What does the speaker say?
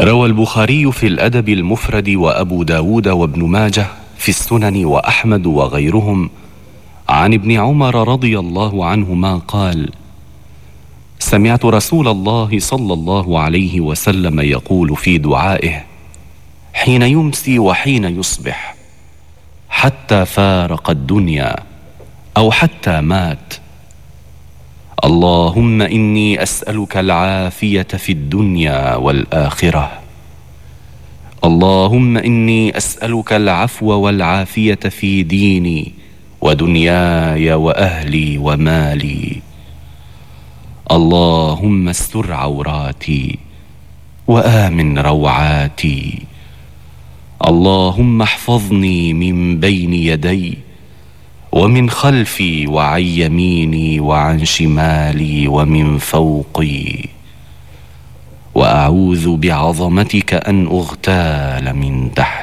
روى البخاري في الأدب المفرد وأبو داود وابن ماجه في السنن وأحمد وغيرهم عن ابن عمر رضي الله عنهما قال: سمعت رسول الله صلى الله عليه وسلم يقول في دعائه حين يمسي وحين يصبح حتى فارق الدنيا أو حتى مات: اللهم إني أسألك العافية في الدنيا والآخرة، اللهم إني أسألك العفو والعافية في ديني ودنياي وأهلي ومالي، اللهم استر عوراتي وآمن روعاتي، اللهم احفظني من بين يدي ومن خلفي وعن يميني وعن شمالي ومن فوقي، وأعوذ بعظمتك أن أغتال من تحتي.